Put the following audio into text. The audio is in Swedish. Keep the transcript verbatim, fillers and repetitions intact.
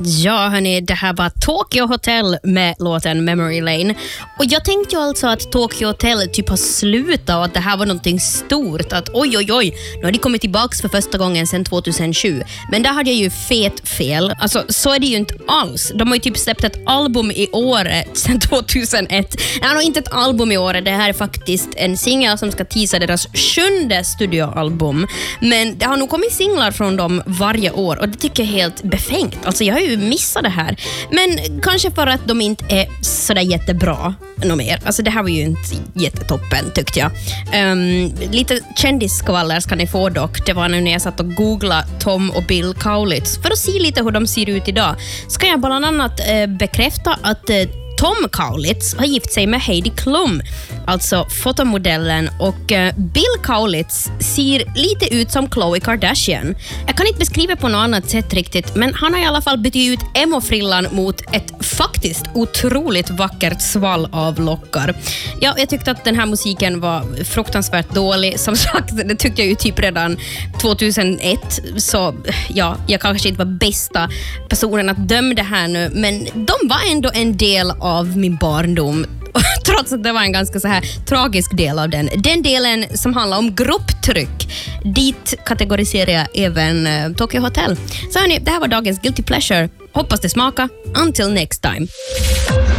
Ja hörni, det här var Tokyo Hotel med låten Memory Lane. Och jag tänkte ju alltså att Tokyo Hotel typ har slutat och att det här var någonting stort. Att oj oj oj, nu har de kommit tillbaks för första gången sedan tjugohundrasju. Men där hade jag ju fet fel. Alltså så är det ju inte alls. De har ju typ släppt ett album i året sedan tjugohundraett. Nej, nog inte ett album i året. Det här är faktiskt en singel som ska teasa deras sjunde studioalbum. Men det har nog kommit singlar från dem varje år och det tycker jag är helt befängt. Alltså jag har ju missat det här. Men kanske för att de inte är sådär jättebra något mer. Alltså det här var ju inte jättetoppen tyckte jag. Um, lite kändisskvaller ska ni få dock. Det var nu när jag satt och googlade Tom och Bill Kaulitz för att se lite hur de ser ut idag. Ska jag bland annat eh, bekräfta att eh, Tom Kaulitz har gift sig med Heidi Klum, alltså fotomodellen, och Bill Kaulitz ser lite ut som Khloe Kardashian. Jag kan inte beskriva på något annat sätt riktigt, men han har i alla fall bytt ut emo-frillan mot ett faktiskt otroligt vackert svall av lockar. Ja, jag tyckte att den här musiken var fruktansvärt dålig. Som sagt, det tyckte jag ju typ redan tjugohundraett, så ja, jag kanske inte var bästa personen att döma det här nu, men de var ändå en del av av min barndom, trots att det var en ganska så här tragisk del av den. Den delen som handlar om grupptryck, dit kategoriserar jag även uh, Tokyo Hotel. Så hörni, det här var dagens Guilty Pleasure. Hoppas det smakar. Until next time.